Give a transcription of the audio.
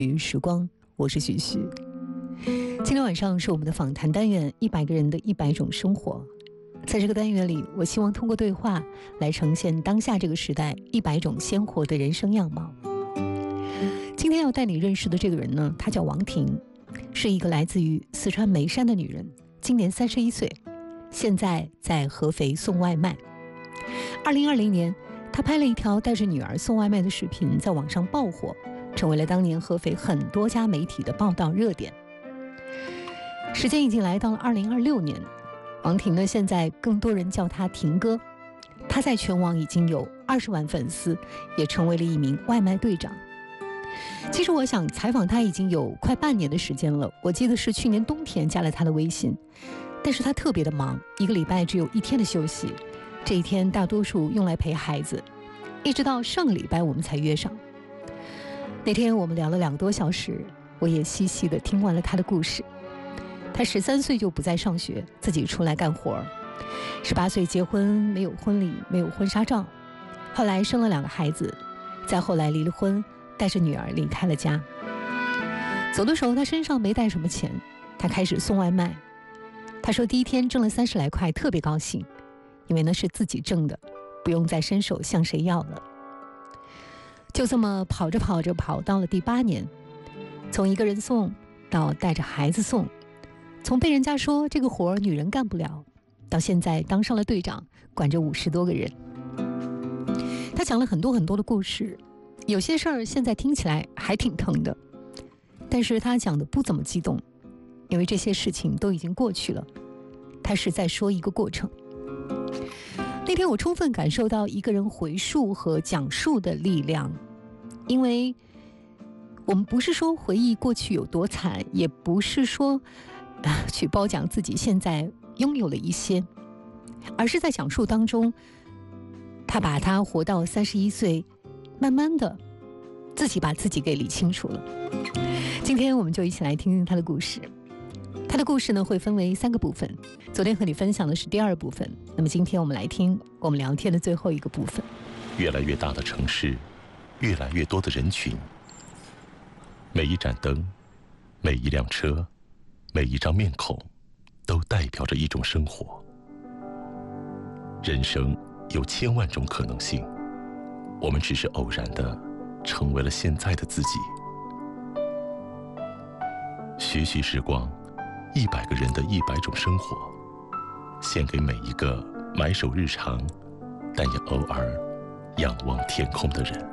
与时光，我是许许。今天晚上是我们的访谈单元，100个人的100种生活。在这个单元里，我希望通过对话来呈现当下这个时代100种鲜活的人生样貌。今天要带你认识的这个人呢，她叫王婷，是一个来自于四川眉山的女人，今年31岁，现在在合肥送外卖。2020年，她拍了一条带着女儿送外卖的视频，在网上爆火，成为了当年合肥很多家媒体的报道热点。时间已经来到了2026年，王婷呢，现在更多人叫她婷哥。她在全网已经有20万粉丝，也成为了一名外卖队长。其实我想采访她已经有快半年的时间了，我记得是去年冬天加了她的微信，但是她特别的忙，1个礼拜只有1天的休息，这一天大多数用来陪孩子，一直到上个礼拜我们才约上。那天我们聊了2个多小时，我也细细地听完了她的故事。她13岁就不再上学，自己出来干活，18岁结婚，没有婚礼，没有婚纱照，后来生了2个孩子，再后来离了婚，带着女儿离开了家。走的时候她身上没带什么钱，她开始送外卖。她说第1天挣了30来块，特别高兴，因为那是自己挣的，不用再伸手向谁要了。就这么跑着跑着，跑到了第8年，从一个人送到带着孩子送，从被人家说这个活女人干不了，到现在当上了队长，管着50多个人。他讲了很多很多的故事，有些事儿现在听起来还挺疼的，但是他讲的不怎么激动，因为这些事情都已经过去了，他是在说一个过程。那天我充分感受到一个人回述和讲述的力量，因为我们不是说回忆过去有多惨，也不是说去褒奖自己现在拥有了一些，而是在讲述当中，他把他活到31岁，慢慢的自己把自己给理清楚了。今天我们就一起来听听他的故事。他的故事呢，会分为3个部分，昨天和你分享的是第2部分，那么今天我们来听我们聊天的最后一个部分。 越来越大的城市，越来越多的人群，每一盏灯，每一辆车，每一张面孔，都代表着一种生活。人生有1000万种可能性，我们只是偶然的成为了现在的自己。徐徐时光，100个人的100种生活，献给每一个埋首日常，但也偶尔仰望天空的人。